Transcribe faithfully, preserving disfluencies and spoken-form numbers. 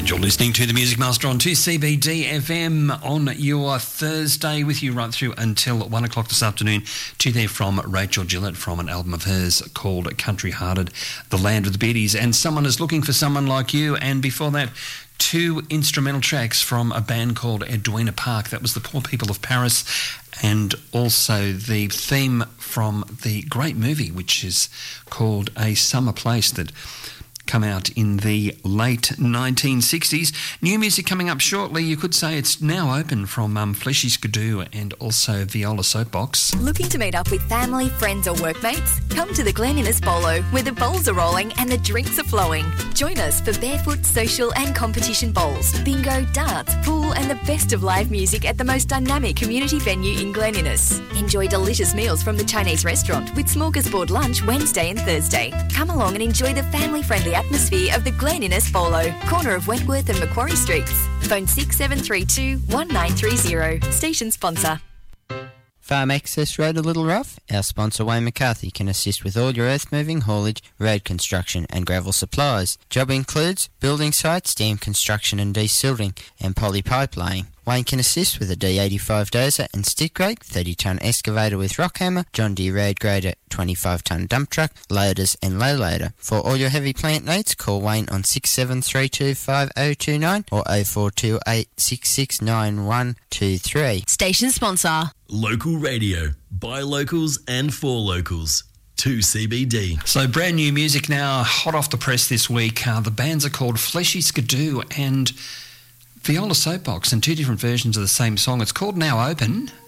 And you're listening to The Music Master on two C B D F M on your Thursday, with you right through until one o'clock this afternoon. Two there from Rachel Gillett from an album of hers called Country Hearted, The Land of the Beauties, and Someone Is Looking for Someone Like You. And before that, two instrumental tracks from a band called Edwina Park. That was The Poor People of Paris, and also the theme from the great movie, which is called A Summer Place, that come out in the late nineteen sixties. New music coming up shortly. You could say it's now open from um, Fleshy Skidoo and also Viola Soapbox. Looking to meet up with family, friends or workmates? Come to the Glen Innes Bolo, where the bowls are rolling and the drinks are flowing. Join us for barefoot, social and competition bowls, bingo, darts, pool and the best of live music at the most dynamic community venue in Glen Innes. Enjoy delicious meals from the Chinese restaurant with smorgasbord lunch Wednesday and Thursday. Come along and enjoy the family-friendly atmosphere of the Glen Innes Bolo, corner of Wentworth and Macquarie Streets. Phone six seven three two, one nine three zero. Station sponsor. Farm Access Road a little rough? Our sponsor Wayne McCarthy can assist with all your earth moving, haulage, road construction and gravel supplies. Job includes building sites, dam construction and desilting, and poly pipe laying. Wayne can assist with a D eighty-five dozer and stick rake, thirty tonne excavator with rock hammer, John Deere road grader, twenty-five tonne dump truck, loaders and low loader. For all your heavy plant needs, call Wayne on six seven three two five oh two nine or oh four two eight six six nine one two three. Station sponsor. Local radio, by locals and for locals. two C B D. So brand new music now, hot off the press this week. Uh, the bands are called Fleshy Skidoo and Viola Soapbox, and two different versions of the same song. It's called Now Open.